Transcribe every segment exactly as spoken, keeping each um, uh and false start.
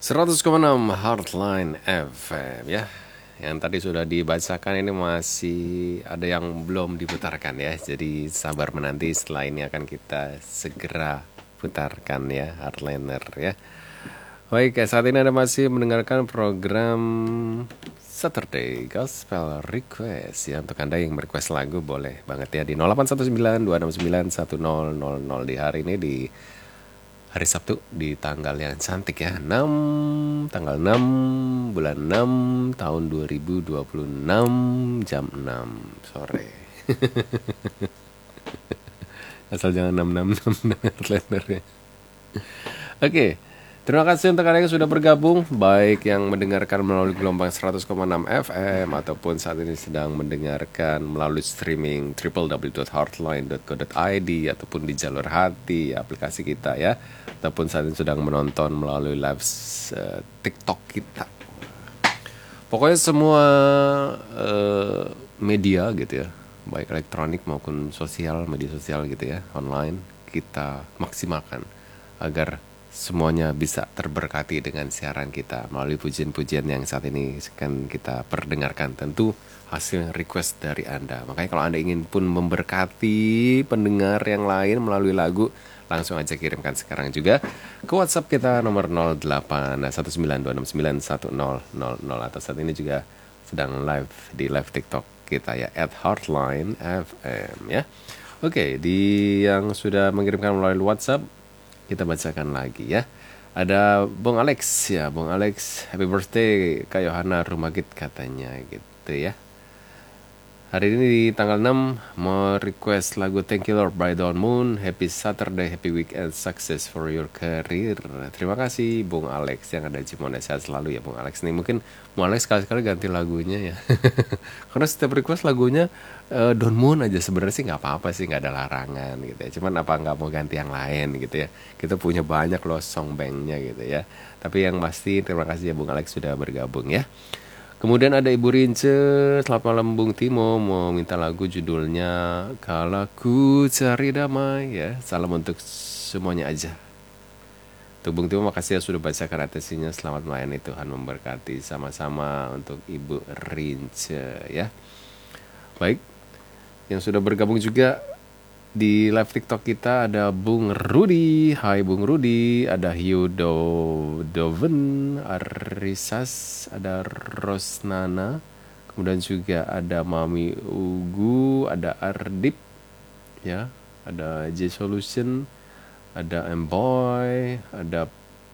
seratus koma enam Heartline F M ya. Yang tadi sudah dibacakan ini masih ada yang belum diputarkan ya. Jadi sabar menanti, setelah ini akan kita segera putarkan ya Heartliner ya. Baik, saat ini Anda masih mendengarkan program Saturday Gospel Request ya. Untuk Anda yang request lagu boleh banget ya di nol delapan satu sembilan dua enam sembilan satu nol nol nol di hari ini, di hari Sabtu, di tanggal yang cantik ya, enam tanggal enam bulan enam tahun dua ribu dua puluh enam jam enam sore. Asal jangan enam enam enam dengan kalendernya. Oke, terima kasih untuk kalian yang sudah bergabung, baik yang mendengarkan melalui gelombang seratus koma enam F M ataupun saat ini sedang mendengarkan melalui streaming w w w dot heartline dot co dot i d ataupun di jalur hati aplikasi kita ya, ataupun saat ini sedang menonton melalui live uh, TikTok kita. Pokoknya semua uh, media gitu ya, baik elektronik maupun sosial, media sosial gitu ya, online, kita maksimalkan agar semuanya bisa terberkati dengan siaran kita melalui pujian-pujian yang saat ini akan kita perdengarkan. Tentu hasil request dari Anda. Makanya kalau Anda ingin pun memberkati pendengar yang lain melalui lagu, langsung aja kirimkan sekarang juga ke WhatsApp kita nomor nol delapan satu sembilan dua enam sembilan satu nol nol nol, atau saat ini juga sedang live di live TikTok kita ya, at Heartline F M ya. Oke, di yang sudah mengirimkan melalui WhatsApp kita bacakan lagi ya. Ada Bung Alex ya, Bung Alex, happy birthday Kak Yohana Rumagit katanya gitu ya. Hari ini di tanggal enam mau request lagu Thank You Lord by Dawn Moon. Happy Saturday, happy weekend, success for your career. Terima kasih Bung Alex yang ada di Cimone, sehat selalu ya Bung Alex. Nih mungkin Bung Alex sekali-sekali ganti lagunya ya. Karena setiap request lagunya uh, Dawn Moon aja, sebenarnya sih nggak apa-apa sih, nggak ada larangan gitu ya. Cuman apa nggak mau ganti yang lain gitu ya. Kita punya banyak loh songbanknya gitu ya. Tapi yang pasti terima kasih ya Bung Alex sudah bergabung ya. Kemudian ada Ibu Rince, selamat malam Bung Timo, mau minta lagu judulnya Kala Ku Cari Damai ya. Salam untuk semuanya aja. Untuk Bung Timo, makasih ya sudah bacakan atensinya. Selamat melayani, Tuhan memberkati. Sama-sama untuk Ibu Rince ya. Baik, yang sudah bergabung juga di live TikTok kita ada Bung Rudi. Hai Bung Rudi. Ada Hiu Do Doven, Arisas, ada Rosnana. Kemudian juga ada Mami Ugu, ada Ardip ya, ada J Solution, ada M-Boy, ada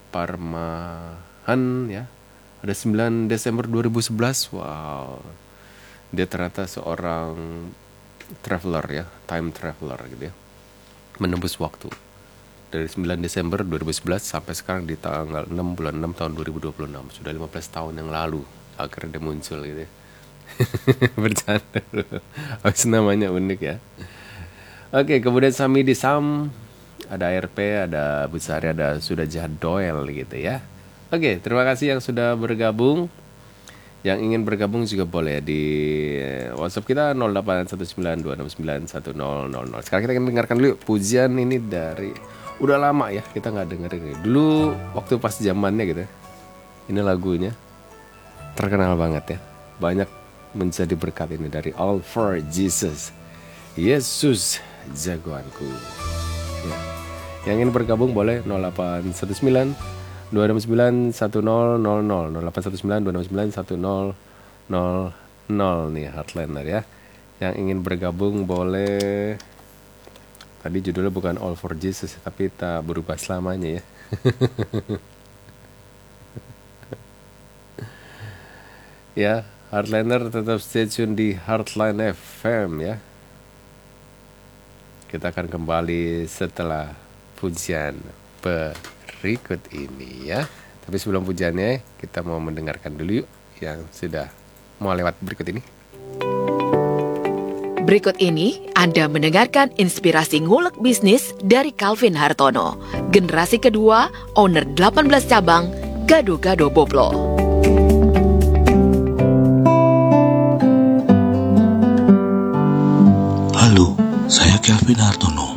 Parmahan ya. Ada sembilan Desember dua ribu sebelas. Wow. Dia ternyata seorang traveler ya, time traveler gitu ya, menembus waktu dari sembilan Desember dua ribu sebelas sampai sekarang di tanggal enam bulan enam tahun dua ribu dua puluh enam. Sudah lima belas tahun yang lalu akhirnya dia muncul gitu ya. Bercanda loh, habis namanya unik ya. Oke, kemudian Sami di Sam, ada R P, ada Bu Sari, ada Sudah Jahat Doel gitu ya. Oke, terima kasih yang sudah bergabung. Yang ingin bergabung juga boleh di WhatsApp kita nol delapan satu sembilan dua enam sembilan satu nol nol nol. Sekarang kita akan dengarkan dulu pujian ini dari, udah lama ya kita nggak dengerin ini. Dulu waktu pas zamannya gitu. Ini lagunya terkenal banget ya. Banyak menjadi berkat ini dari All for Jesus. Yesus jagoanku. Ya. Yang ingin bergabung boleh nol delapan satu sembilan dua enam sembilan satu nol nol nol nol delapan satu sembilan dua enam sembilan satu nol nol nol nih Heartliner ya. Yang ingin bergabung boleh. Tadi judulnya bukan All for Jesus tapi tak berubah selamanya ya. Ya, Heartliner tetap stay tune di Heartline F M ya. Kita akan kembali setelah pujian berikut ini ya. Tapi sebelum pujiannya kita mau mendengarkan dulu yuk yang sudah mau lewat berikut ini. Berikut ini Anda mendengarkan inspirasi ngulek bisnis dari Calvin Hartono, generasi kedua, owner delapan belas cabang, Gado-Gado Boplo. Halo, saya Calvin Hartono.